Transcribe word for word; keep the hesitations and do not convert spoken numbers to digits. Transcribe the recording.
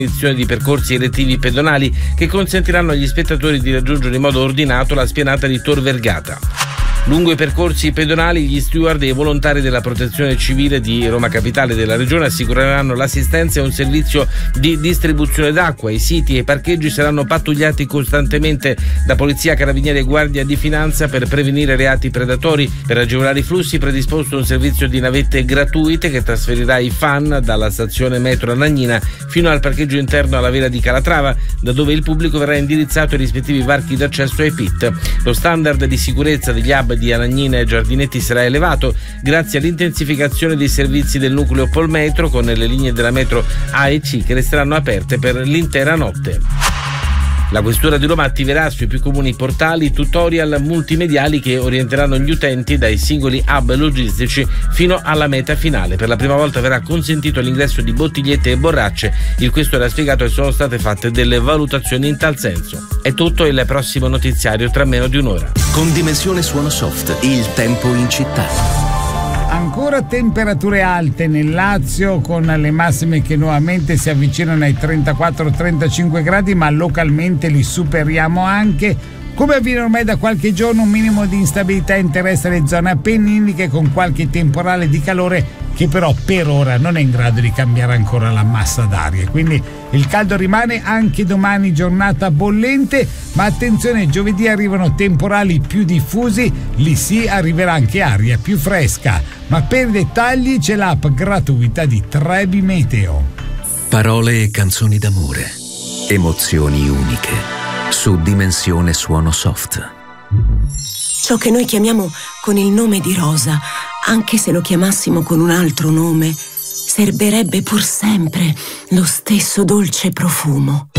di percorsi elettivi pedonali che consentiranno agli spettatori di raggiungere in modo ordinato la spianata di Tor Vergata. Lungo i percorsi pedonali, gli steward e i volontari della protezione civile di Roma Capitale e della Regione assicureranno l'assistenza e un servizio di distribuzione d'acqua. I siti e i parcheggi saranno pattugliati costantemente da Polizia, Carabinieri e Guardia di Finanza per prevenire reati predatori. Per agevolare i flussi, predisposto un servizio di navette gratuite che trasferirà i fan dalla stazione metro Anagnina fino al parcheggio interno alla Vela di Calatrava, da dove il pubblico verrà indirizzato ai rispettivi varchi d'accesso ai pit. Lo standard di sicurezza degli hub di Anagnina e Giardinetti sarà elevato grazie all'intensificazione dei servizi del nucleo Polmetro, con le linee della metro A e C che resteranno aperte per l'intera notte. La Questura di Roma attiverà sui più comuni portali tutorial multimediali che orienteranno gli utenti dai singoli hub logistici fino alla meta finale. Per la prima volta verrà consentito l'ingresso di bottigliette e borracce. Il Questore ha spiegato che sono state fatte delle valutazioni in tal senso. È tutto, il prossimo notiziario tra meno di un'ora. Con Dimensione Suono Soft, il tempo in città. Ancora temperature alte nel Lazio, con le massime che nuovamente si avvicinano ai trentaquattro trentacinque gradi, ma localmente li superiamo anche. Come avviene ormai da qualche giorno, un minimo di instabilità interessa le zone appenniniche, con qualche temporale di calore che però per ora non è in grado di cambiare ancora la massa d'aria. Quindi il caldo rimane anche domani, giornata bollente, ma attenzione, giovedì arrivano temporali più diffusi, lì sì arriverà anche aria più fresca. Ma per i dettagli c'è l'app gratuita di Trebi Meteo. Parole e canzoni d'amore, emozioni uniche. Su Dimensione Suono Soft. Ciò che noi chiamiamo con il nome di rosa, anche se lo chiamassimo con un altro nome, serberebbe pur sempre lo stesso dolce profumo.